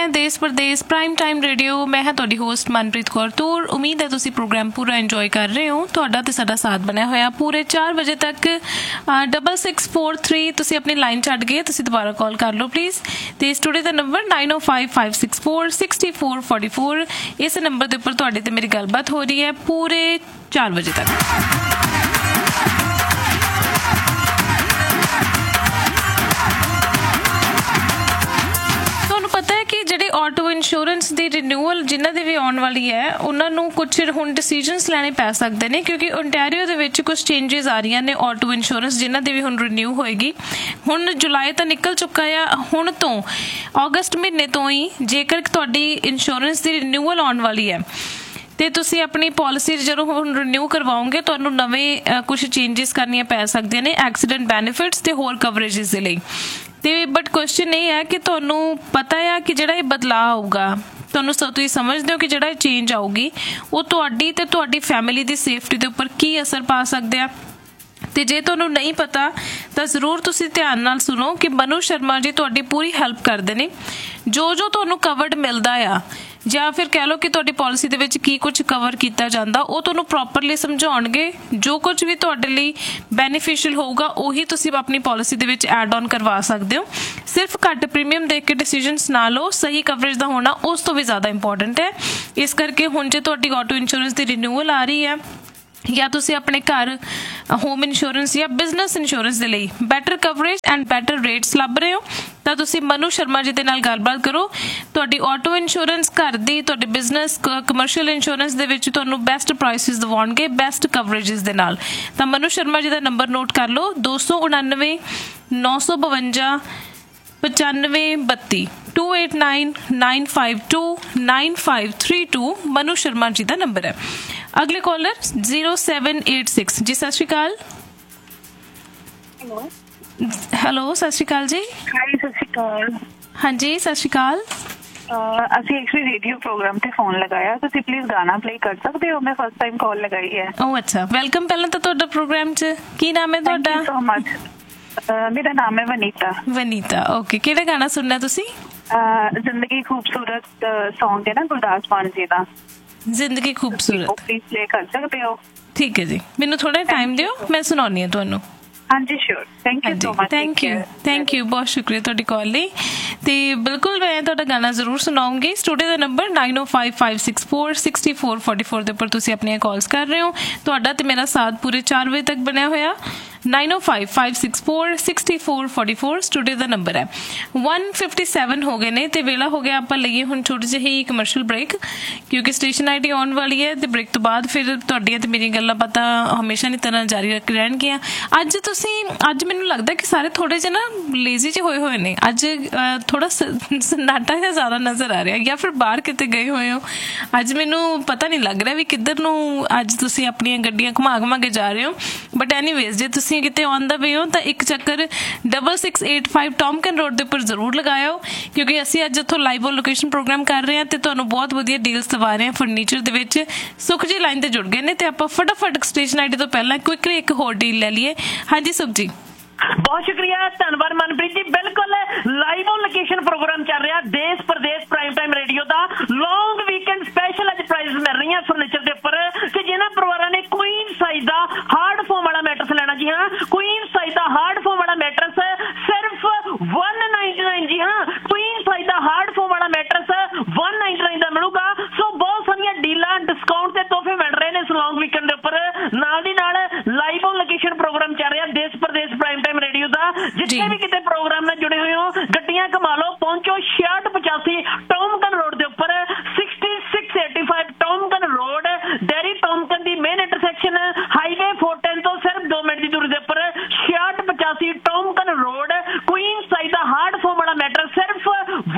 ਹੈ ਦੇਸ਼ Pradesh prime time radio. ਮੈਂ ਹਾਂ ਤੁਹਾਡੀ ਹੋਸਟ ਮਨਪ੍ਰੀਤ ਕੌਰ ਤੂਰ। ਉਮੀਦ ਹੈ ਤੁਸੀਂ ਪ੍ਰੋਗਰਾਮ ਪੂਰਾ ਇੰਜੋਏ ਕਰ ਰਹੇ ਹੋ। ਤੁਹਾਡਾ ਤੇ ਸਾਡਾ ਸਾਥ ਬਣਿਆ ਹੋਇਆ ਪੂਰੇ 4 ਵਜੇ ਤੱਕ। 6643 ਤੁਸੀਂ ਆਪਣੀ ਲਾਈਨ ਛੱਡ ਕੇ ਤੁਸੀਂ ਦੁਬਾਰਾ ਕਾਲ ਕਰ ਲਓ ਪਲੀਜ਼। ਤੇ ਸਟੂਡੀਓ ਦਾ ਨੰਬਰ 9055646444। ਇਸ ਨੰਬਰ ਦੇ ਉੱਪਰ ਤੁਹਾਡੇ ਤੇ ਮੇਰੀ ਗੱਲਬਾਤ ਹੋ ਰਹੀ ਹੈ ਪੂਰੇ 4 ਵਜੇ ਤੱਕ। ਜਿਹੜੇ ਆਟੋ ਇੰਸ਼ੋਰੈਂਸ ਦੀ ਰਿਨਿਊਅਲ ਜਿਨ੍ਹਾਂ ਦੀ ਵੀ ਆਉਣ ਵਾਲੀ ਹੈ ਉਹਨਾਂ ਨੂੰ ਕੁਛ ਹੁਣ ਡਿਸੀਜਨਸ ਲੈਣੇ ਪੈ ਸਕਦੇ ਨੇ ਕਿਉਂਕਿ ਓਨਟਾਰੀਓ ਦੇ ਵਿੱਚ ਕੁਛ ਚੇਂਜਿਸ ਆ ਰਹੀਆਂ ਨੇ ਆਟੋ ਇੰਸ਼ੋਰੈਂਸ ਜਿਨ੍ਹਾਂ ਦੀ ਵੀ ਹੁਣ ਰਿਨਿਊ ਹੋਏਗੀ। ਹੁਣ ਜੁਲਾਈ ਤਾਂ ਨਿਕਲ ਚੁੱਕਾ ਆ, ਹੁਣ ਤੋਂ ਅਗਸਤ ਮਹੀਨੇ ਤੋਂ ਹੀ ਜੇਕਰ ਤੁਹਾਡੀ ਇੰਸ਼ੋਰੈਂਸ ਦੀ ਰਿਨਿਊਅਲ ਆਉਣ ਵਾਲੀ ਹੈ ਤੇ ਤੁਸੀਂ ਆਪਣੀ ਪੋਲਿਸੀ ਜਦੋਂ ਹੁਣ ਰਿਨਿਊ ਕਰਵਾਓਗੇ ਤੁਹਾਨੂੰ ਨਵੇਂ ਕੁਛ ਚੇਂਜਿਸ ਕਰਨੀਆਂ ਪੈ ਸਕਦੀਆਂ ਨੇ ਐਕਸੀਡੈਂਟ ਬੈਨੀਫਿਟਸ ਤੇ ਹੋਰ ਕਵਰੇਜਿਸ ਦੇ ਲਈ। ਤੇ ਬਟ ਕੁਐਸਚਨ ਇਹ ਹੈ ਕਿ ਤੁਹਾਨੂੰ ਪਤਾ ਆ ਕਿ ਜਿਹੜਾ ਇਹ ਬਦਲਾਅ ਆਊਗਾ ਤੁਸੀਂ ਸਮਝਦੇ ਹੋ ਕਿ ਜਿਹੜਾ ਇਹ ਚੇਂਜ ਆਊਗੀ ਉਹ ਤੁਹਾਡੀ ਤੇ ਤੁਹਾਡੀ ਫੈਮਿਲੀ ਦੀ ਸੇਫਟੀ ਦੇ ਉੱਪਰ ਕੀ ਅਸਰ ਪਾ ਸਕਦੇ ਆ। ਤੇ ਜੇ ਤੁਹਾਨੂੰ ਨਹੀਂ ਪਤਾ ਤਾਂ ਜ਼ਰੂਰ ਤੁਸੀਂ ਧਿਆਨ ਨਾਲ ਸੁਣੋ ਕਿ ਮਨੂ ਸ਼ਰਮਾ ਜੀ ਤੁਹਾਡੀ ਪੂਰੀ ਹੈਲਪ ਕਰਦੇ ਨੇ। ਜੋ ਤੁਹਾਨੂੰ ਕਵਰਡ ਮਿਲਦਾ ਆ ਜਾਂ ਫਿਰ ਕਹਿ ਲਓ ਕਿ ਤੁਹਾਡੀ ਪਾਲਿਸੀ ਦੇ ਵਿੱਚ ਕੀ ਕੁਝ ਕਵਰ ਕੀਤਾ ਜਾਂਦਾ ਉਹ ਤੁਹਾਨੂੰ ਪ੍ਰੋਪਰਲੀ ਸਮਝਾਉਣਗੇ। ਜੋ ਕੁਝ ਵੀ ਤੁਹਾਡੇ ਲਈ ਬੈਨੀਫੀਸ਼ੀਅਲ ਹੋਊਗਾ ਉਹੀ ਤੁਸੀਂ ਆਪਣੀ ਪਾਲਿਸੀ ਦੇ ਵਿੱਚ ਐਡ ਔਨ ਕਰਵਾ ਸਕਦੇ ਹੋ। ਸਿਰਫ ਘੱਟ ਪ੍ਰੀਮੀਅਮ ਦੇਖ ਕੇ ਡਿਸੀਜਨਸ ਨਾ ਲਓ, ਸਹੀ ਕਵਰੇਜ ਦਾ ਹੋਣਾ ਉਸ ਤੋਂ ਵੀ ਜ਼ਿਆਦਾ ਇੰਪੋਰਟੈਂਟ ਹੈ। ਇਸ ਕਰਕੇ ਹੁਣ ਜੇ ਤੁਹਾਡੀ ਆਟੋ ਇੰਸ਼ੋਰੈਂਸ ਦੀ ਰਿਨਿਊਅਲ ਆ ਰਹੀ ਹੈ ਜਾਂ ਤੁਸੀਂ ਆਪਣੇ ਘਰ ਹੋਮ ਇੰਸ਼ੋਰੈਂਸ ਜਾਂ ਬਿਜ਼ਨਸ ਇੰਸ਼ੋਰੈਂਸ ਦੇ ਲਈ better coverage and better rates ਲੱਭ ਰਹੇ ਹੋ ਤਾਂ ਤੁਸੀਂ ਮਨੂ ਸ਼ਰਮਾ ਜੀ ਦੇ ਨਾਲ ਗੱਲਬਾਤ ਕਰੋ। ਤੁਹਾਡੀ ਆਟੋ ਇੰਸ਼ੋਰੈਂਸ ਘਰ ਦੀ ਤੁਹਾਡੇ ਬਿਜ਼ਨਸ ਕਮਰਸ਼ੀਅਲ ਇੰਸ਼ੋਰੈਂਸ ਦੇ ਵਿੱਚ ਤੁਹਾਨੂੰ ਬੈਸਟ ਪ੍ਰਾਈਸਿਸ ਦਿਵਾਉਣਗੇ ਬੈਸਟ ਕਵਰੇਜਿਸ ਦੇ ਨਾਲ। ਤਾਂ ਮਨੂ ਸ਼ਰਮਾ ਜੀ ਦਾ ਨੰਬਰ ਨੋਟ ਕਰ ਲਓ 299 952 9532 2899529532 ਮਨੂ ਸ਼ਰਮਾ ਜੀ ਦਾ ਨੰਬਰ ਹੈ। ਅਗਲੇ ਕਾਲਰ 0786 ਜੀ ਸਤਿ ਸ਼੍ਰੀ ਅਕਾਲ। ਹੈਲੋ ਸਤਿ ਸ਼੍ਰੀ ਅਕਾਲ ਜੀ। ਹਾਈ ਸਤਿ ਸ਼੍ਰੀ ਅਕਾਲ। ਹਾਂਜੀ ਸਤਿ ਸ਼੍ਰੀ ਅਕਾਲ। ਅਸੀਂ ਐਕਚੁਅਲੀ ਰੇਡੀਓ ਪ੍ਰੋਗਰਾਮ ਤੇ ਫੋਨ ਲਗਾਇਆ, ਤੁਸੀਂ ਪਲੀਜ਼ ਗਾਣਾ ਪਲੇ ਕਰ ਸਕਦੇ ਹੋ? ਮੈਂ ਫਸਟ ਟਾਈਮ ਕਾਲ ਲਗਾਈ ਹੈ। ਓ ਅੱਛਾ, ਵੈਲਕਮ ਪਹਿਲਾਂ ਤਾਂ ਤੁਹਾਡਾ ਪ੍ਰੋਗਰਾਮ 'ਚ। ਕੀ ਨਾਮ ਹੈ ਤੁਹਾਡਾ? Thank you so much. ਮੇਰਾ ਨਾਮ ਹੈ ਵਨੀਤਾ। ਵਨੀਤਾ, ਓਕੇ। ਕਿਹੜਾ ਗਾਣਾ ਸੁਣਨਾ ਤੁਸੀਂ? ਜ਼ਿੰਦਗੀ ਖੂਬਸੂਰਤ ਸੌਂਗ ਹੈ ਨਾ ਗੁਰਦਾਸ ਮਾਨ ਜੀ ਦਾ, ਜ਼ਿੰਦਗੀ ਖੂਬਸੂਰਤ। ਪਲੀਜ਼ ਪਲੇ ਕਰ ਸਕਦੇ ਹੋ? ਠੀਕ ਹੈ ਜੀ, ਮੈਨੂੰ ਥੋੜਾ ਟਾਈਮ ਦਿਓ, ਮੈਂ ਸੁਣਾਉਣੀ ਹਾਂ ਤੁਹਾਨੂੰ। ਹਾਂਜੀ ਸ਼ੋਰ। Thank you so much. Thank you ਬਹੁਤ ਸ਼ੁਕਰੀਆ ਤੁਹਾਡੀ ਕਾਲ ਲਈ। ਤੇ ਬਿਲਕੁਲ ਮੈਂ ਤੁਹਾਡਾ ਗਾਣਾ ਜ਼ਰੂਰ ਸੁਣਾਉਂਗੀ। ਸਟੂਡੀਓ ਦਾ ਨੰਬਰ 9055646444 ਦੇ ਉੱਪਰ ਤੁਸੀਂ ਆਪਣੀਆਂ ਕਾਲਸ ਕਰ ਰਹੇ ਹੋ। ਤੁਹਾਡਾ ਤੇ ਮੇਰਾ ਸਾਥ ਪੂਰੇ 4 ਵਜੇ ਤੱਕ ਬਣਿਆ ਹੋਇਆ। 9055646444 ਸਟੂਡੀਓ ਦਾ ਨੰਬਰ ਹੈ। 157 ਹੋ ਗਏ ਨੇ ਤੇ ਵੇਲਾ ਹੋ ਗਿਆ ਆਪਾਂ ਲਈਏ ਹੁਣ ਛੋਟੀ ਜਿਹੀ ਕਮਰਸ਼ੀਅਲ ਬ੍ਰੇਕ ਕਿਉਂਕਿ ਸਟੇਸ਼ਨ ਆਈਡੀ ਆਉਣ ਵਾਲੀ ਹੈ ਤੇ ਬ੍ਰੇਕ ਤੋਂ ਬਾਅਦ ਫਿਰ ਤੁਹਾਡੀਆਂ ਤੇ ਮੇਰੀਆਂ ਗੱਲਾਂ ਬਾਤਾਂ ਹਮੇਸ਼ਾ ਦੀ ਤਰ੍ਹਾਂ ਜਾਰੀ ਰਹਿਣਗੀਆਂ। ਅੱਜ ਮੈਨੂੰ ਲੱਗਦਾ ਕਿ ਸਾਰੇ ਥੋੜੇ ਜਿਹੇ ਨਾ ਲੇਜ਼ੀ ਜਿਹੇ ਹੋਏ ਨੇ। ਅੱਜ ਥੋੜਾ ਸਨਾਟਾ ਜਿਹਾ ਜ਼ਿਆਦਾ ਨਜ਼ਰ ਆ ਰਿਹਾ ਜਾਂ ਫਿਰ ਬਾਹਰ ਕਿਤੇ ਗਏ ਹੋਏ ਹੋ। ਅੱਜ ਮੈਨੂੰ ਪਤਾ ਨਹੀਂ ਲੱਗ ਰਿਹਾ ਵੀ ਕਿੱਧਰ ਨੂੰ ਅੱਜ ਤੁਸੀਂ ਆਪਣੀਆਂ ਗੱਡੀਆਂ ਘੁਮਾ ਕੇ ਜਾ ਰਹੇ ਹੋ। ਬਟ ਐਨੀਵੇਜ਼ ਜੇ ਤੁਸੀਂ ਕਿਤੇ ਆਉਂਦਾ ਪਏ ਹੋ ਤਾਂ ਇੱਕ ਚੱਕਰ 6685 ਟੌਮਕਨ ਰੋਡ ਦੇ ਉੱਪਰ ਜ਼ਰੂਰ ਲਗਾਇਓ ਕਿਉਂਕਿ ਅਸੀਂ ਅੱਜ ਇੱਥੋਂ ਲਾਈਵ ਲੋਕੇਸ਼ਨ ਪ੍ਰੋਗਰਾਮ ਕਰ ਰਹੇ ਹਾਂ ਤੇ ਤੁਹਾਨੂੰ ਬਹੁਤ ਵਧੀਆ ਡੀਲਸ ਦਵਾ ਰਹੇ ਹਾਂ ਫਰਨੀਚਰ ਦੇ ਵਿੱਚ। ਸੁਖ ਜੀ ਲਾਈਨ ਤੇ ਜੁੜ ਗਏ ਨੇ ਤੇ ਆਪਾਂ ਫਟਾਫਟ ਸਟੇਸ਼ਨ ਆਈਡੀ ਤੋਂ ਪਹਿਲਾਂ ਕੁਇਕਲੀ ਇੱਕ ਹੋਰ ਡੀਲ ਲੈ ਲਈਏ। ਹਾਂਜੀ ਸੁਖ ਜੀ। ਬਹੁਤ ਸ਼ੁਕਰੀਆ, ਧੰਨਵਾਦ ਮਨਪ੍ਰੀਤ ਜੀ। ਬਿਲਕੁਲ ਲਾਈਵ ਔਨ ਲੋਕੇਸ਼ਨ ਪ੍ਰੋਗਰਾਮ ਚੱਲ ਰਿਹਾ ਦੇਸ਼ ਪ੍ਰਦੇਸ਼ ਪ੍ਰਾਈਮ ਟਾਈਮ ਰੇਡੀਓ ਦਾ। ਲੌਂਗ ਵੀਕਐਂਡ ਸਪੈਸ਼ਲ ਅੱਜ ਪ੍ਰਾਈਜ਼ ਮਿਲ ਰਹੀਆਂ ਫਰਨੀਚਰ ਦੇ ਉੱਪਰ ਕਿ ਜਿਹਨਾਂ ਪਰਿਵਾਰਾਂ ਨੇ ਕੁਈਨ ਸਾਈਜ਼ ਦਾ ਹਾਰਡ ਫੋਮ ਵਾਲਾ ਮੈਟਰਸ ਲੈਣਾ, ਜੀ ਹਾਂ ਕੁਈਨ ਸਾਈਜ਼ ਦਾ ਹਾਰਡ ਫੋਮ ਵਾਲਾ ਮੈਟਰਸ ਸਿਰਫ 199। ਜੀ ਹਾਂ ਕੁਈਨ ਸਾਈਜ਼ ਦਾ ਹਾਰਡ ਫੋਮ ਵਾਲਾ ਮੈਟਰਸ 199 ਦਾ ਮਿਲੂਗਾ। ਸੋ ਬਹੁਤ ਸਾਰੀਆਂ ਡੀਲਾਂ ਡਿਸਕਾਊਂਟ ਤੇ ਤੋਹਫੇ ਮਿਲ ਰਹੇ ਨੇ ਇਸ ਲੌਂਗ ਵੀਕਐਂਡ ਦੇ ਉੱਪਰ। ਨਾਲ ਦੀ ਨਾਲ ਲਾਈਵ ਔਨ ਲੋਕੇਸ਼ਨ ਪ੍ਰੋਗਰਾਮ ਚੱਲ ਰਿਹਾ ਦੇਸ਼ ਪ੍ਰਦੇਸ਼ ਪ੍ਰਾਈਮ ਟਾਈਮ ਰੇਡੀਓ ਦਾ। ਜਿੱਥੇ ਵੀ ਕਿਤੇ ਪ੍ਰੋਗਰਾਮ ਨਾਲ ਜੁੜੇ ਹੋਏ ਹੋ ਗੱਡੀਆਂ ਘੁਮਾ ਲਓ, ਪਹੁੰਚੋ 6685 ਟੌਮਕਨ ਰੋਡ ਦੇ ਉੱਪਰ 6685 ਟੌਮਕਨ ਰੋਡ ਡੈਰੀ ਟੌਮਕਨ ਦੀ ਮੇਨ ਇੰਟਰਸੈਕਸ਼ਨ ਹਾਈਵੇ 410 ਤੋਂ ਸਿਰਫ 2 ਮਿੰਟ ਦੀ ਦੂਰੀ ਦੇ ਉੱਪਰ 6685 ਟੌਮਕਨ ਰੋਡ। ਕੁਈਨ ਸਾਈਜ਼ ਦਾ ਹਾਰਡ ਫੋਮ ਵਾਲਾ ਮੈਟਰ ਸਿਰਫ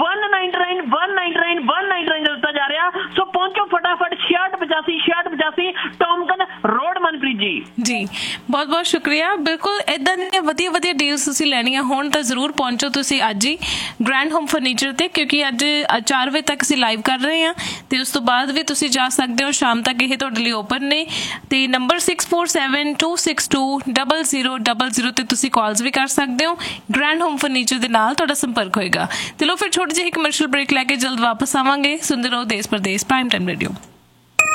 199 ਦਾ ਦਿੱਤਾ ਜਾ ਰਿਹਾ। ਸੋ ਪਹੁੰਚੋ ਫਟਾਫਟ 6685 ਟੌਮਕਨ ਰੋਡ ਮਨਪ੍ਰੀਤ ਮਨਪ੍ਰੀਤ ਜੀ। ਜੀ ਬਹੁਤ ਬਹੁਤ ਸ਼ੁਕਰੀਆ। ਬਿਲਕੁਲ ਇਦਾਂ ਦੀਆਂ ਵਧੀਆ ਵਧੀਆ ਡੀਲਸ ਤੁਸੀਂ ਲੈਣੀਆਂ ਹੋਣ ਤਾਂ ਜ਼ਰੂਰ ਪਹੁੰਚੋ ਤੁਸੀਂ ਅੱਜ ਹੀ ਗ੍ਰੈਂਡ ਹੋਮ ਫਰਨੀਚਰ ਤੇ, ਕਿਉਂਕਿ ਅੱਜ 4 ਵਜੇ ਤੱਕ ਅਸੀਂ ਲਾਈਵ ਕਰ ਰਹੇ ਹਾਂ ਤੇ ਉਸ ਤੋਂ ਬਾਅਦ ਵੀ ਤੁਸੀਂ ਜਾ ਸਕਦੇ ਹੋ, ਸ਼ਾਮ ਤੱਕ ਇਹ ਤੁਹਾਡੇ ਲਈ ਓਪਨ ਨੇ। ਤੇ ਨੰਬਰ 6472620000 ਤੇ ਤੁਸੀਂ ਕਾਲਸ ਵੀ ਕਰ ਸਕਦੇ ਹੋ। ਗ੍ਰੈਂਡ ਹੋਮ ਫਰਨੀਚਰ ਦੇ ਨਾਲ ਤੁਹਾਡਾ ਸੰਪਰਕ ਹੋਏਗਾ। ਤੇ ਲੋ ਫਿਰ ਛੋਟੀ ਜਿਹੀ ਕਮਰਸ਼ੀਅਲ ਬ੍ਰੇਕ ਲੈ ਕੇ ਜਲਦ ਵਾਪਸ ਆਵਾਂਗੇ। ਸੁਣਦੇ ਰਹੋ ਦੇਸ਼ ਪ੍ਰਦੇਸ਼ ਪ੍ਰਾਈਮ ਟਾਈਮ ਰੇਡੀਓ।